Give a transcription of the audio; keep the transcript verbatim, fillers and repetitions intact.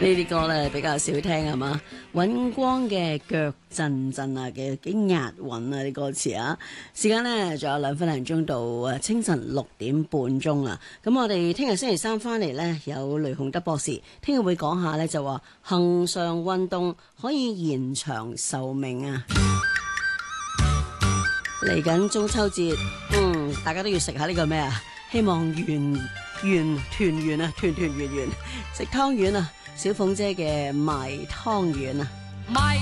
啲歌咧比較少聽係嘛？尹光嘅腳震震啊，嘅幾押韻啊啲歌詞啊。時間呢仲有兩分零鐘到啊清晨六點半鐘啊。咁我哋聽日星期三翻嚟呢，有雷洪德博士，聽日會講下呢，就話恆常運動可以延長壽命啊。嚟緊中秋節，嗯，大家都要食下呢個咩啊？希望圓圓團圓啊，團團圓圓，食湯圓啊！小鳳姐嘅賣湯圓啊！賣